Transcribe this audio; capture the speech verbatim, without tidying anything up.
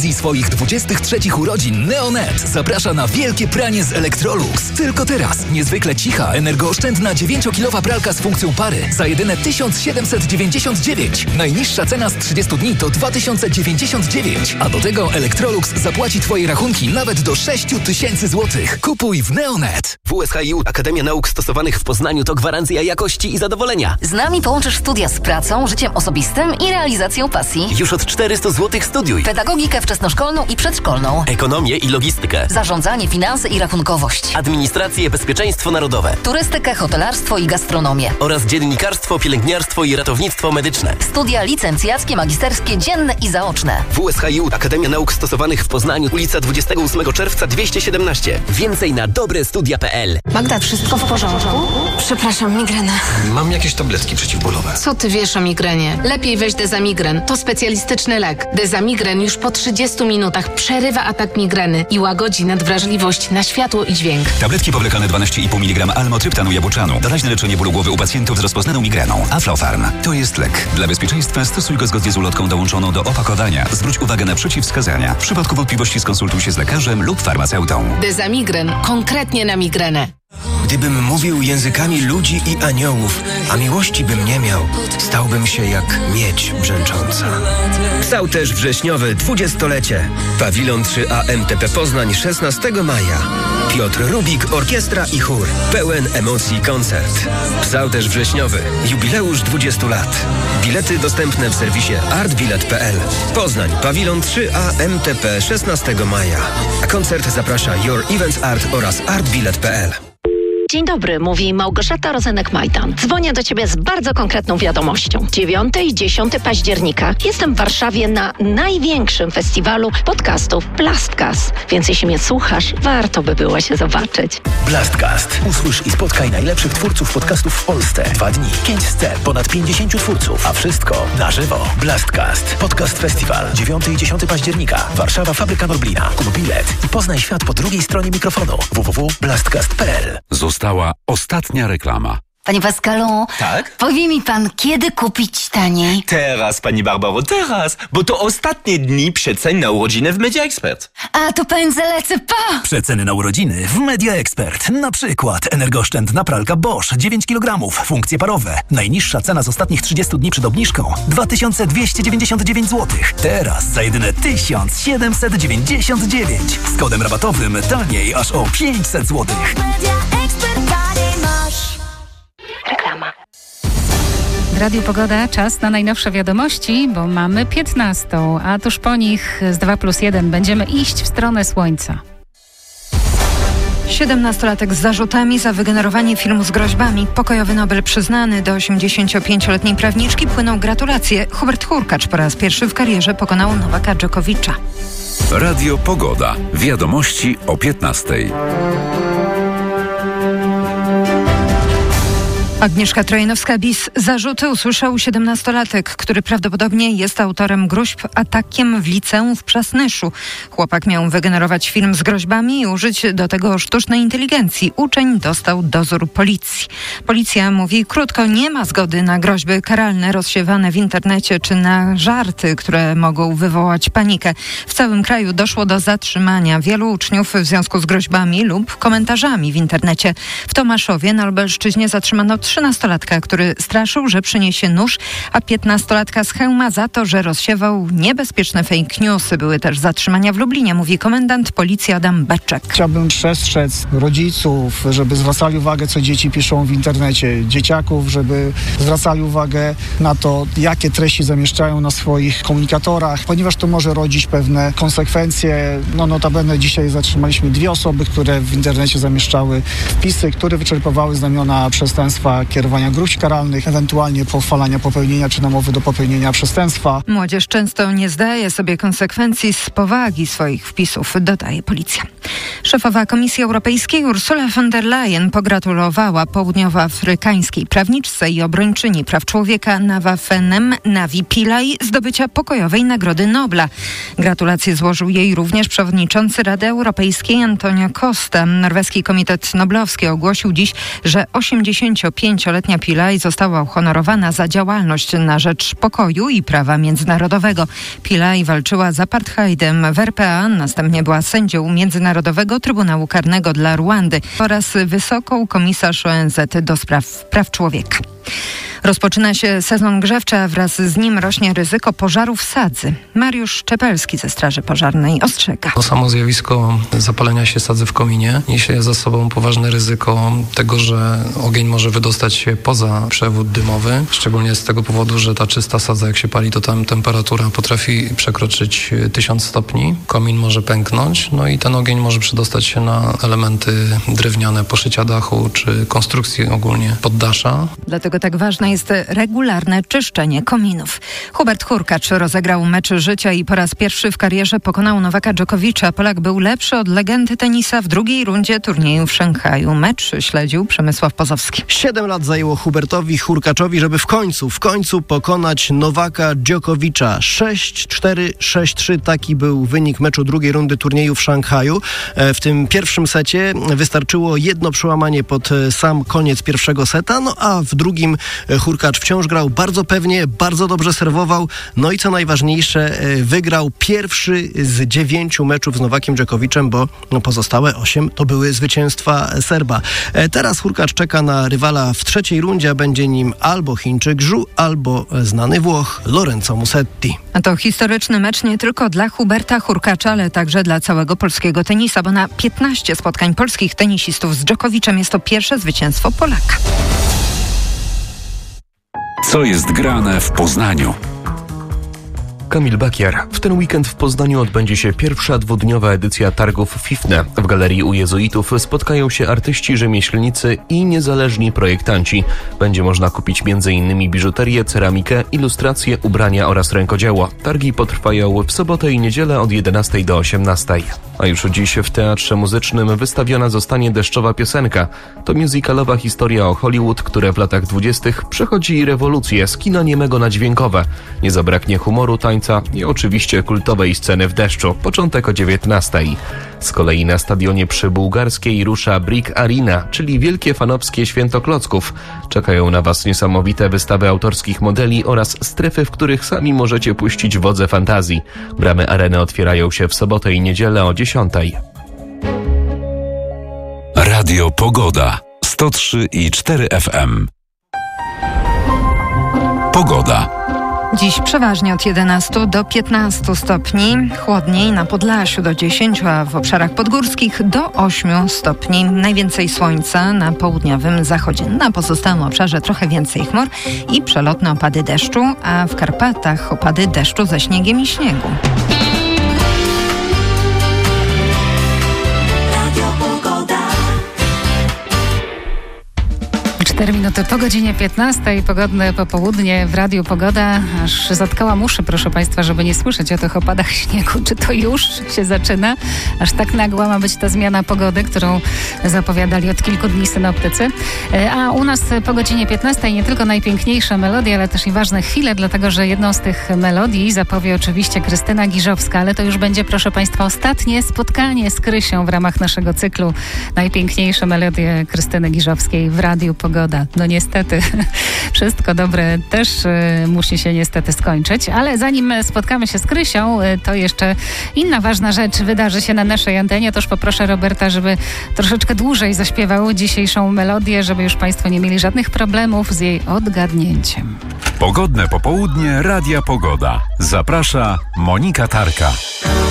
Z swoich dwudziestych trzecich urodzin Neonet zaprasza na wielkie pranie z Electrolux. Tylko teraz niezwykle cicha, energooszczędna dziewięciokilowa pralka z funkcją pary za jedyne tysiąc siedemset dziewięćdziesiąt dziewięć. Najniższa cena z trzydziestu dni to dwa tysiące dziewięćdziesiąt dziewięć. A do tego Electrolux zapłaci Twoje rachunki nawet do sześć tysięcy złotych. Kupuj w Neonet. W U S H I U Akademia Nauk Stosowanych w Poznaniu to gwarancja jakości i zadowolenia. Z nami połączysz studia z pracą, życiem osobistym i realizacją pasji. Już od czterysta złotych studiuj. Pedagogikę wczesnoszkolną i przedszkolną. Ekonomię i logistykę. Zarządzanie, finanse i rachunkowość. Administrację, bezpieczeństwo narodowe. Turystykę, hotelarstwo i gastronomię. Oraz dziennikarstwo, pielęgniarstwo i ratownictwo medyczne. Studia licencjackie, magisterskie, dzienne i zaoczne. W U S H I U Akademia Nauk Stosowanych w Poznaniu, ulica dwudziestego ósmego czerwca dwieście siedemnaście. Więcej na dobrestudia kropka p l. Magda, wszystko w porządku? Przepraszam, migrena. Mam jakieś tabletki przeciwbólowe. Co ty wiesz o migrenie? Lepiej weź Dezamigren. To specjalistyczny lek. Dezamigren już po trzydziestu minutach przerywa atak migreny i łagodzi nadwrażliwość na światło i dźwięk. Tabletki powlekane dwanaście i pół miligrama almotryptanu jabłczanu. Doraźne leczenie bólu głowy u pacjentów z rozpoznaną migreną. Aflofarm. To jest lek. Dla bezpieczeństwa stosuj go zgodnie z ulotką dołączoną do opakowania. Zwróć uwagę na przeciwwskazania. W przypadku wątpliwości skonsultuj się z lekarzem lub farmaceutą. Dezamigren. Konkretnie na migrenę. Gdybym mówił językami ludzi i aniołów, a miłości bym nie miał, stałbym się jak miedź brzęcząca. Psałterz wrześniowy dwudziestolecie. Pawilon trzy A M T P Poznań szesnastego maja. Piotr Rubik, orkiestra i chór. Pełen emocji koncert. Psałterz wrześniowy. Jubileusz dwudziestu lat. Bilety dostępne w serwisie artbilet kropka p l. Poznań. Pawilon trzy A M T P szesnastego maja. A koncert zaprasza Your Events Art oraz artbilet kropka p l. Dzień dobry, mówi Małgorzata Rozenek-Majdan. Dzwonię do Ciebie z bardzo konkretną wiadomością. dziewiątego i dziesiątego października jestem w Warszawie na największym festiwalu podcastów Blastcast. Więc jeśli mnie słuchasz, warto by było się zobaczyć. Blastcast. Usłysz i spotkaj najlepszych twórców podcastów w Polsce. Dwa dni, pięć scen, ponad pięćdziesięciu twórców, a wszystko na żywo. Blastcast. Podcast Festiwal. dziewiątego i dziesiątego października. Warszawa, Fabryka Norblina. Kup bilet i poznaj świat po drugiej stronie mikrofonu. w w w kropka blastcast kropka p l. Została ostatnia reklama. Panie Pascalu, tak? Powie mi pan, kiedy kupić taniej? Teraz, pani Barbaro, teraz, bo to ostatnie dni przecen na urodziny w Media Expert. A to pędzę lecę pa! Przeceny na urodziny w Media Expert. Na przykład energooszczędna pralka Bosch dziewięć kilogramów, funkcje parowe. Najniższa cena z ostatnich trzydziestu dni przed obniżką dwa tysiące dwieście dziewięćdziesiąt dziewięć złotych. Teraz za jedyne tysiąc siedemset dziewięćdziesiąt dziewięć. Z kodem rabatowym taniej aż o pięćset złotych. Reklama. W Radiu Pogoda czas na najnowsze wiadomości, bo mamy piętnastą, a tuż po nich z dwa plus jeden będziemy iść w stronę słońca. siedemnastolatek z zarzutami za wygenerowanie filmu z groźbami. Pokojowy Nobel przyznany do osiemdziesięciopięcioletniej prawniczki płyną gratulacje. Hubert Hurkacz po raz pierwszy w karierze pokonał Nowaka Dżokowicza. Radio Pogoda. Wiadomości o piętnastej. Agnieszka Trojanowska-Bis. Zarzuty usłyszał siedemnastolatek, który prawdopodobnie jest autorem gruźb atakiem w liceum w Przasnyszu. Chłopak miał wygenerować film z groźbami i użyć do tego sztucznej inteligencji. Uczeń dostał dozór policji. Policja mówi krótko, nie ma zgody na groźby karalne rozsiewane w internecie czy na żarty, które mogą wywołać panikę. W całym kraju doszło do zatrzymania wielu uczniów w związku z groźbami lub komentarzami w internecie. W Tomaszowie na Lubelszczyźnie zatrzymano trzynastolatka, który straszył, że przyniesie nóż, a piętnastolatka z Chełma za to, że rozsiewał niebezpieczne fake newsy. Były też zatrzymania w Lublinie, mówi komendant policji Adam Beczek. Chciałbym przestrzec rodziców, żeby zwracali uwagę, co dzieci piszą w internecie, dzieciaków, żeby zwracali uwagę na to, jakie treści zamieszczają na swoich komunikatorach, ponieważ to może rodzić pewne konsekwencje. No notabene dzisiaj zatrzymaliśmy dwie osoby, które w internecie zamieszczały wpisy, które wyczerpywały znamiona przestępstwa kierowania gruźb karalnych, ewentualnie pochwalania popełnienia czy namowy do popełnienia przestępstwa. Młodzież często nie zdaje sobie konsekwencji z powagi swoich wpisów, dodaje policja. Szefowa Komisji Europejskiej Ursula von der Leyen pogratulowała południowoafrykańskiej prawniczce i obrończyni praw człowieka Nawafenem Navi Pillay zdobycia pokojowej Nagrody Nobla. Gratulacje złożył jej również przewodniczący Rady Europejskiej Antonio Costa. Norweski Komitet Noblowski ogłosił dziś, że osiemdziesięciopięcioletnia pięćdziesięcioletnia Pillay została uhonorowana za działalność na rzecz pokoju i prawa międzynarodowego. Pillay walczyła z apartheidem w R P A, następnie była sędzią Międzynarodowego Trybunału Karnego dla Rwandy oraz wysoką komisarz O N Z do spraw praw człowieka. Rozpoczyna się sezon grzewczy, a wraz z nim rośnie ryzyko pożarów sadzy. Mariusz Czepelski ze Straży Pożarnej ostrzega. To samo zjawisko zapalenia się sadzy w kominie niesie za sobą poważne ryzyko tego, że ogień może wydostać się poza przewód dymowy, szczególnie z tego powodu, że ta czysta sadza, jak się pali, to tam temperatura potrafi przekroczyć tysiąc stopni. Komin może pęknąć, no i ten ogień może przedostać się na elementy drewniane, poszycia dachu czy konstrukcji ogólnie poddasza. Dlatego tak ważne jest regularne czyszczenie kominów. Hubert Hurkacz rozegrał mecz życia i po raz pierwszy w karierze pokonał Nowaka Dżokowicza. Polak był lepszy od legendy tenisa w drugiej rundzie turnieju w Szanghaju. Mecz śledził Przemysław Pozowski. Siedem lat zajęło Hubertowi Hurkaczowi, żeby w końcu, w końcu pokonać Nowaka Dżokowicza. sześć cztery, sześć trzy, taki był wynik meczu drugiej rundy turnieju w Szanghaju. W tym pierwszym secie wystarczyło jedno przełamanie pod sam koniec pierwszego seta, no a w drugim Hurkacz wciąż grał bardzo pewnie, bardzo dobrze serwował, no i co najważniejsze, wygrał pierwszy z dziewięciu meczów z Nowakiem Dżokowiczem, bo no, pozostałe osiem to były zwycięstwa Serba. Teraz Hurkacz czeka na rywala w trzeciej rundzie, a będzie nim albo Chińczyk Zhu, albo znany Włoch Lorenzo Musetti. A to historyczny mecz nie tylko dla Huberta Hurkacza, ale także dla całego polskiego tenisa, bo na piętnaście spotkań polskich tenisistów z Dżokowiczem jest to pierwsze zwycięstwo Polaka. Co jest grane w Poznaniu? Kamil Bakier. W ten weekend w Poznaniu odbędzie się pierwsza dwudniowa edycja targów Fifne. W Galerii u Jezuitów spotkają się artyści, rzemieślnicy i niezależni projektanci. Będzie można kupić między innymi biżuterię, ceramikę, ilustracje, ubrania oraz rękodzieło. Targi potrwają w sobotę i niedzielę od jedenastej do osiemnastej. A już dziś w Teatrze Muzycznym wystawiona zostanie Deszczowa piosenka. To musicalowa historia o Hollywood, które w latach dwudziestych przechodzi rewolucję z kina niemego na dźwiękowe. Nie zabraknie humoru, tańca i oczywiście kultowej sceny w deszczu. Początek o dziewiętnastej. Z kolei na stadionie przy Bułgarskiej rusza Brick Arena, czyli wielkie fanowskie święto klocków. Czekają na Was niesamowite wystawy autorskich modeli oraz strefy, w których sami możecie puścić wodze fantazji. Bramy areny otwierają się w sobotę i niedzielę o dziesiątej. Radio Pogoda sto trzy i cztery F M. Pogoda. Dziś przeważnie od jedenastu do piętnastu stopni, chłodniej na Podlasiu do dziesięciu, a w obszarach podgórskich do ośmiu stopni. Najwięcej słońca na południowym zachodzie. Na pozostałym obszarze trochę więcej chmur i przelotne opady deszczu, a w Karpatach opady deszczu ze śniegiem i śniegu. cztery minuty po godzinie piętnastej, pogodne popołudnie w Radiu Pogoda. Aż zatkałam uszy, proszę Państwa, żeby nie słyszeć o tych opadach śniegu. Czy to już się zaczyna? Aż tak nagła ma być ta zmiana pogody, którą zapowiadali od kilku dni synoptycy. A u nas po godzinie piętnastej nie tylko najpiękniejsze melodie, ale też i ważne chwile, dlatego że jedną z tych melodii zapowie oczywiście Krystyna Giżowska, ale to już będzie, proszę Państwa, ostatnie spotkanie z Krysią w ramach naszego cyklu Najpiękniejsze melodie Krystyny Giżowskiej w Radiu Pogoda. No niestety, wszystko dobre też y, musi się niestety skończyć, ale zanim spotkamy się z Krysią, y, to jeszcze inna ważna rzecz wydarzy się na naszej antenie. Toż poproszę Roberta, żeby troszeczkę dłużej zaśpiewał dzisiejszą melodię, żeby już Państwo nie mieli żadnych problemów z jej odgadnięciem. Pogodne popołudnie Radia Pogoda. Zaprasza Monika Tarka.